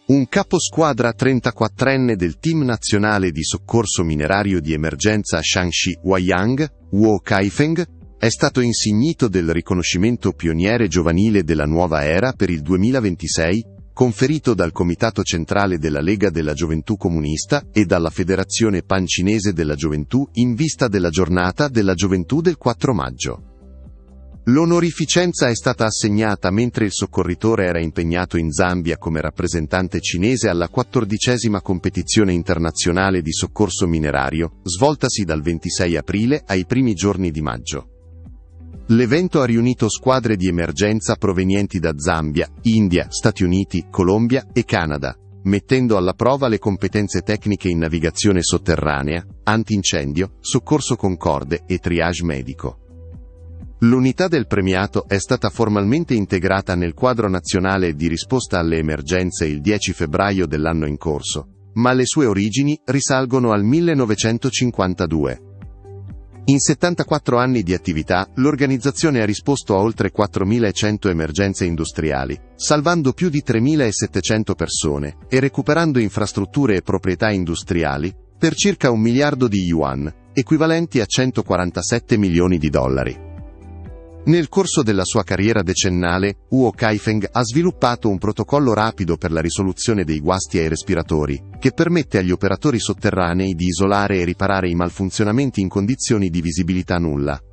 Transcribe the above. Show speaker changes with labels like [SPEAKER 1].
[SPEAKER 1] Un caposquadra 34enne del team nazionale di soccorso minerario di emergenza Shaanxi Huaiyang, Huo Kaifeng, è stato insignito del riconoscimento pioniere giovanile della nuova era per il 2026, conferito dal Comitato Centrale della Lega della Gioventù Comunista e dalla Federazione Pan-Cinese della Gioventù in vista della Giornata della Gioventù del 4 maggio. L'onorificenza è stata assegnata mentre il soccorritore era impegnato in Zambia come rappresentante cinese alla 14ª competizione internazionale di soccorso minerario, svoltasi dal 26 aprile ai primi giorni di maggio. L'evento ha riunito squadre di emergenza provenienti da Zambia, India, Stati Uniti, Colombia e Canada, mettendo alla prova le competenze tecniche in navigazione sotterranea, antincendio, soccorso con corde e triage medico. L'unità del premiato è stata formalmente integrata nel quadro nazionale di risposta alle emergenze il 10 febbraio dell'anno in corso, ma le sue origini risalgono al 1952. In 74 anni di attività, l'organizzazione ha risposto a oltre 4.100 emergenze industriali, salvando più di 3.700 persone e recuperando infrastrutture e proprietà industriali per circa $1 miliardo, equivalenti a $147 milioni. Nel corso della sua carriera decennale, Huo Kaifeng ha sviluppato un protocollo rapido per la risoluzione dei guasti ai respiratori, che permette agli operatori sotterranei di isolare e riparare i malfunzionamenti in condizioni di visibilità nulla.